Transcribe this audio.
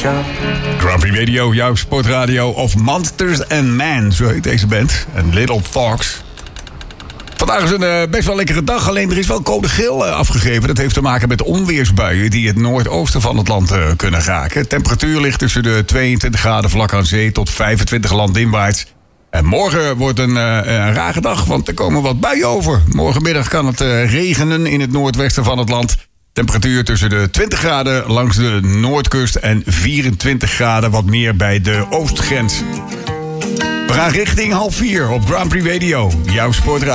Grand Prix Radio, jouw sportradio of Monsters and Men, zo heet deze band. En Little Fox. Vandaag is een best wel lekkere dag, alleen er is wel code geel afgegeven. Dat heeft te maken met onweersbuien die het noordoosten van het land kunnen raken. De temperatuur ligt tussen de 22 graden vlak aan zee tot 25 landinwaarts. En morgen wordt een rare dag, want er komen wat buien over. Morgenmiddag kan het regenen in het noordwesten van het land. Temperatuur tussen de 20 graden langs de noordkust en 24 graden wat meer bij de oostgrens. We gaan richting 3:30 op Grand Prix Radio, jouw sportradio.